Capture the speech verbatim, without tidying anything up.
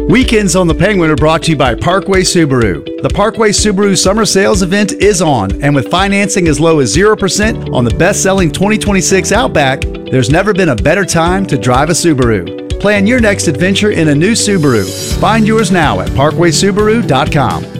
Weekends on the Penguin are brought to you by Parkway Subaru. The Parkway Subaru Summer Sales Event is on, and with financing as low as zero percent on the best-selling twenty twenty-six Outback, there's never been a better time to drive a Subaru. Plan your next adventure in a new Subaru. Find yours now at parkway subaru dot com.